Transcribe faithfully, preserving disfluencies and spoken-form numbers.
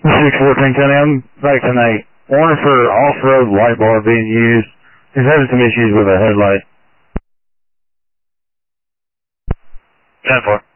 six fourteen County, I'm back tonight. Warning for off-road light bar being used. He's having some issues with a headlight. ten four.